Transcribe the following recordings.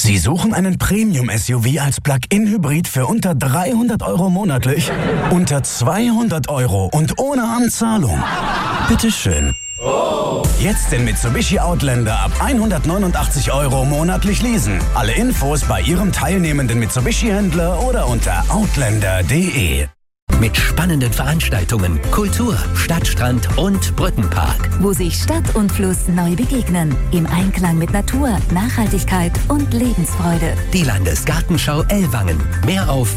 Sie suchen einen Premium-SUV als Plug-in-Hybrid für unter 300 € monatlich? Unter 200 € und ohne Anzahlung? Bitteschön. Jetzt den Mitsubishi Outlander ab 189 € monatlich leasen. Alle Infos bei Ihrem teilnehmenden Mitsubishi-Händler oder unter outlander.de. Mit spannenden Veranstaltungen, Kultur, Stadtstrand und Brückenpark. Wo sich Stadt und Fluss neu begegnen. Im Einklang mit Natur, Nachhaltigkeit und Lebensfreude. Die Landesgartenschau Ellwangen. Mehr auf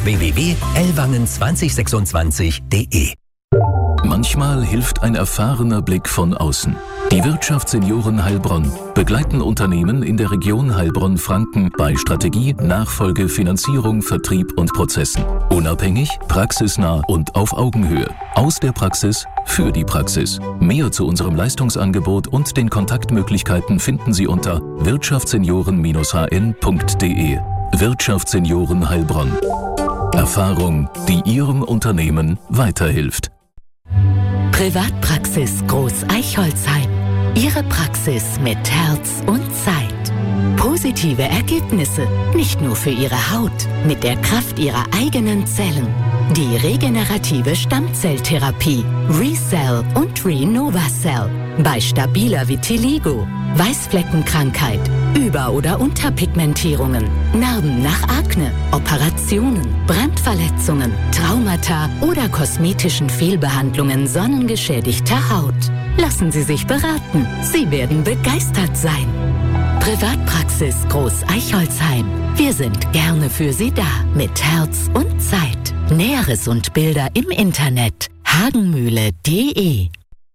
www.ellwangen2026.de. Manchmal hilft ein erfahrener Blick von außen. Die Wirtschaftssenioren Heilbronn begleiten Unternehmen in der Region Heilbronn-Franken bei Strategie, Nachfolge, Finanzierung, Vertrieb und Prozessen. Unabhängig, praxisnah und auf Augenhöhe. Aus der Praxis für die Praxis. Mehr zu unserem Leistungsangebot und den Kontaktmöglichkeiten finden Sie unter wirtschaftssenioren-hn.de. Wirtschaftssenioren Heilbronn. Erfahrung, die Ihrem Unternehmen weiterhilft. Privatpraxis Groß Eichholzheim. Ihre Praxis mit Herz und Zeit. Positive Ergebnisse, nicht nur für Ihre Haut, mit der Kraft Ihrer eigenen Zellen. Die regenerative Stammzelltherapie ReCell und RenovaCell. Bei stabiler Vitiligo, Weißfleckenkrankheit, Über- oder Unterpigmentierungen, Narben nach Akne, Operationen, Brandverletzungen, Traumata oder kosmetischen Fehlbehandlungen sonnengeschädigter Haut. Lassen Sie sich beraten. Sie werden begeistert sein. Privatpraxis Groß Eichholzheim. Wir sind gerne für Sie da. Mit Herz und Zeit. Näheres und Bilder im Internet. hagenmühle.de.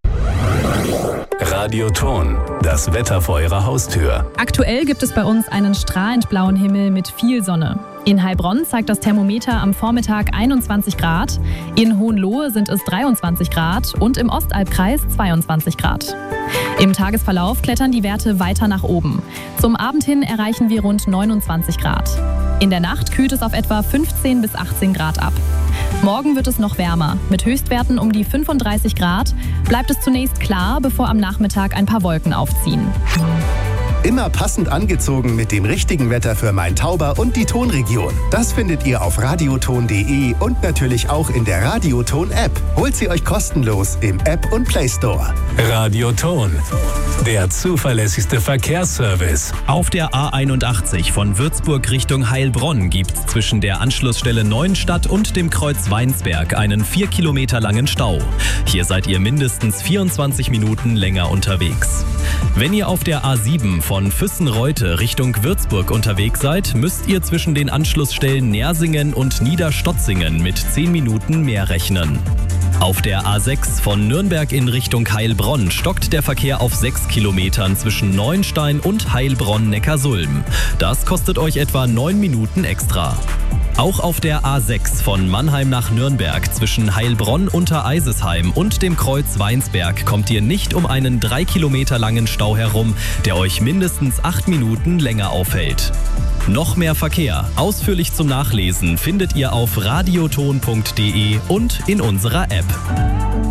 Radioton, das Wetter vor Ihrer Haustür. Aktuell gibt es bei uns einen strahlend blauen Himmel mit viel Sonne. In Heilbronn zeigt das Thermometer am Vormittag 21 Grad, in Hohenlohe sind es 23 Grad und im Ostalbkreis 22 Grad. Im Tagesverlauf klettern die Werte weiter nach oben. Zum Abend hin erreichen wir rund 29 Grad. In der Nacht kühlt es auf etwa 15 bis 18 Grad ab. Morgen wird es noch wärmer. Mit Höchstwerten um die 35 Grad bleibt es zunächst klar, bevor am Nachmittag ein paar Wolken aufziehen. Immer passend angezogen mit dem richtigen Wetter für Main-Tauber und die Tonregion. Das findet ihr auf radioton.de und natürlich auch in der Radioton-App. Holt sie euch kostenlos im App und Play Store. Radioton, der zuverlässigste Verkehrsservice. Auf der A81 von Würzburg Richtung Heilbronn gibt's zwischen der Anschlussstelle Neuenstadt und dem Kreuz Weinsberg einen 4 Kilometer langen Stau. Hier seid ihr mindestens 24 Minuten länger unterwegs. Wenn ihr auf der A7 von Füssenreute Richtung Würzburg unterwegs seid, müsst ihr zwischen den Anschlussstellen Nersingen und Niederstotzingen mit 10 Minuten mehr rechnen. Auf der A6 von Nürnberg in Richtung Heilbronn stockt der Verkehr auf 6 Kilometern zwischen Neuenstein und Heilbronn-Neckarsulm. Das kostet euch etwa 9 Minuten extra. Auch auf der A6 von Mannheim nach Nürnberg zwischen Heilbronn unter Eisesheim und dem Kreuz Weinsberg kommt ihr nicht um einen 3 Kilometer langen Stau herum, der euch mindestens 8 Minuten länger aufhält. Noch mehr Verkehr, ausführlich zum Nachlesen, findet ihr auf radioton.de und in unserer App.